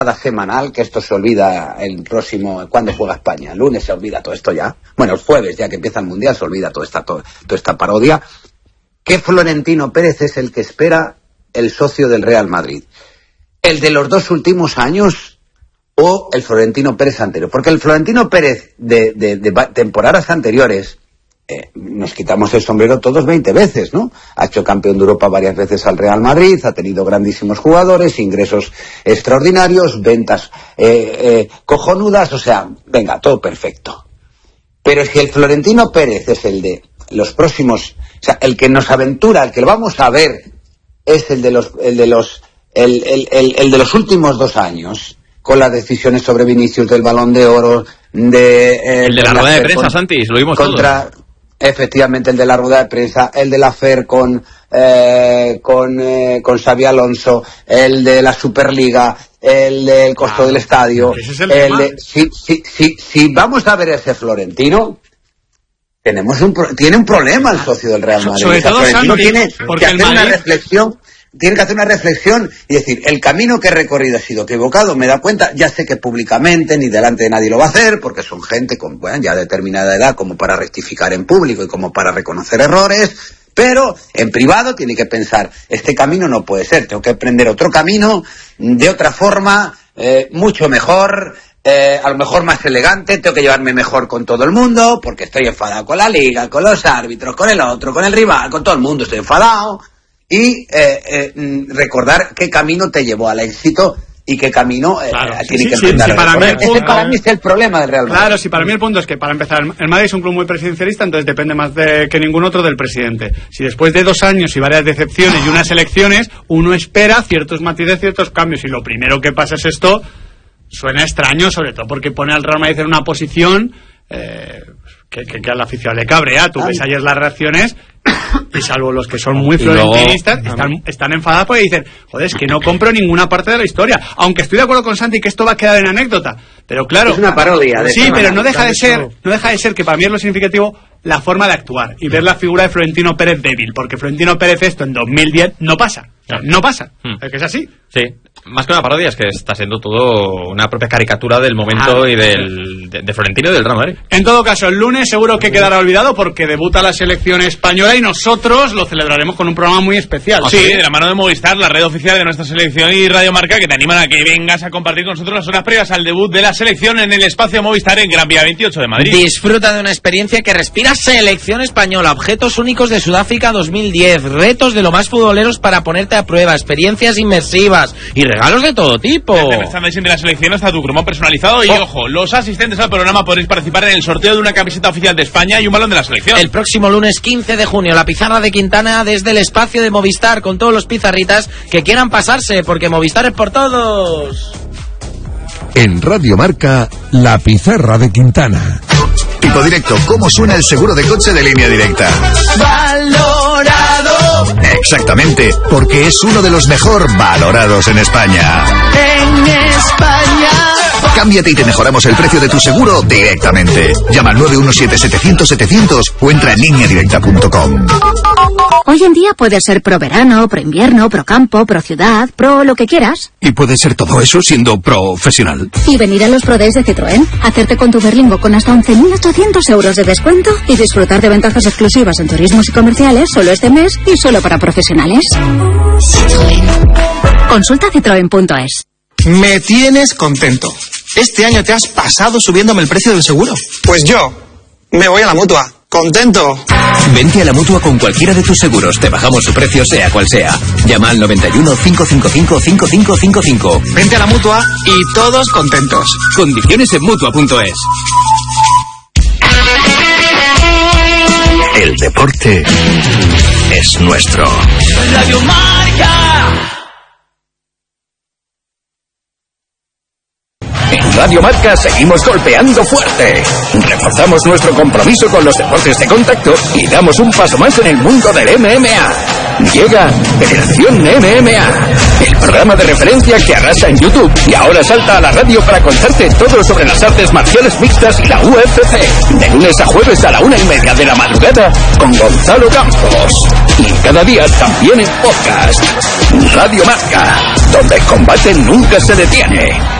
semanal, que esto se olvida el próximo, cuando juega España, el lunes se olvida todo esto ya, bueno, el jueves ya que empieza el Mundial se olvida toda esta parodia, que Florentino Pérez es el que espera el socio del Real Madrid, el de los 2 últimos años o el Florentino Pérez anterior, porque el Florentino Pérez de temporadas anteriores, nos quitamos el sombrero todos 20 veces, ¿no? Ha hecho campeón de Europa varias veces al Real Madrid, ha tenido grandísimos jugadores, ingresos extraordinarios, ventas cojonudas, o sea, venga, todo perfecto. Pero es que el Florentino Pérez es el de los próximos, o sea, el que nos aventura, el que lo vamos a ver, es el de los últimos 2 años, con las decisiones sobre Vinicius del Balón de Oro, el de la rueda de prensa, Santi, lo vimos todos. Efectivamente, el de la rueda de prensa, el de la FER con Xabi Alonso, el de la Superliga, el del costo del estadio. Ese es el tema. Si vamos a ver ese Florentino, tiene un problema el socio del Real Madrid. Sobre todo Florentino Santi, tiene porque que hacer una reflexión. Tiene que hacer una reflexión y decir, el camino que he recorrido ha sido equivocado, me da cuenta, ya sé que públicamente ni delante de nadie lo va a hacer, porque son gente con ya determinada edad como para rectificar en público y como para reconocer errores, pero en privado tiene que pensar, este camino no puede ser, tengo que emprender otro camino, de otra forma, mucho mejor, a lo mejor más elegante, tengo que llevarme mejor con todo el mundo, porque estoy enfadado con la liga, con los árbitros, con el otro, con el rival, con todo el mundo estoy enfadado. Y recordar qué camino te llevó al éxito y qué camino tiene que emprender. Para mí es el problema del Real Madrid. Claro, para mí el punto es que, para empezar, el Madrid es un club muy presidencialista, entonces depende más que ningún otro del presidente. Si después de 2 años y varias decepciones y unas elecciones, uno espera ciertos matices, ciertos cambios, y lo primero que pasa es esto, suena extraño, sobre todo porque pone al Real Madrid en una posición que al aficionado le cabrea. Tú ves ayer las reacciones y salvo los que son muy florentinistas están enfadados porque dicen, joder, es que no compro ninguna parte de la historia, aunque estoy de acuerdo con Santi que esto va a quedar en anécdota, pero claro, es una parodia sí, pero no deja de ser que para mí es lo significativo la forma de actuar y ver la figura de Florentino Pérez débil, porque Florentino Pérez esto en 2010 no pasa, es que es así. Sí, más que una parodia, es que está siendo todo una propia caricatura del momento y de Florentino y del Real Madrid. En todo caso, el lunes seguro que quedará olvidado porque debuta la selección española y nosotros lo celebraremos con un programa muy especial. Sí, de la mano de Movistar, la red oficial de nuestra selección, y Radio Marca, que te animan a que vengas a compartir con nosotros las horas previas al debut de la selección en el espacio Movistar en Gran Vía 28 de Madrid. Disfruta de una experiencia que respira selección española, objetos únicos de Sudáfrica 2010, retos de lo más futboleros para ponerte a prueba, experiencias inmersivas y regalos de todo tipo. Desde el merchandising de la selección hasta tu cromón personalizado y ojo, los asistentes al programa podréis participar en el sorteo de una camiseta oficial de España y un balón de la selección. El próximo lunes 15 de junio, la pizarra de Quintana desde el espacio de Movistar con todos los pizarritas que quieran pasarse, porque Movistar es por todos. En Radio Marca, la pizarra de Quintana. Tipo Directo, ¿cómo suena el seguro de coche de Línea Directa? Valorado. Exactamente, porque es uno de los mejor valorados en España. En España. Cámbiate y te mejoramos el precio de tu seguro directamente. Llama al 917-700-700 o entra en lineadirecta.com. Hoy en día puede ser pro verano, pro invierno, pro campo, pro ciudad, pro lo que quieras. Y puede ser todo eso siendo profesional. Y venir a los Pro Days de Citroën, hacerte con tu Berlingo con hasta 11.800 euros de descuento y disfrutar de ventajas exclusivas en turismos y comerciales solo este mes y solo para profesionales. Citroën. Consulta citroen.es. Me tienes contento. Este año te has pasado subiéndome el precio del seguro. Pues yo me voy a la Mutua. ¡Contento! Vente a la Mutua con cualquiera de tus seguros. Te bajamos su precio sea cual sea. Llama al 91 555 5555. Vente a la Mutua y todos contentos. Condiciones en Mutua.es. El deporte es nuestro. Radio Marca. En Radio Marca seguimos golpeando fuerte. Reforzamos nuestro compromiso con los deportes de contacto y damos un paso más en el mundo del MMA. Llega Federación MMA, el programa de referencia que arrasa en YouTube y ahora salta a la radio para contarte todo sobre las artes marciales mixtas y la UFC. De lunes a jueves a la 1:30 de la madrugada con Gonzalo Campos. Y cada día también en podcast. Radio Marca, donde el combate nunca se detiene.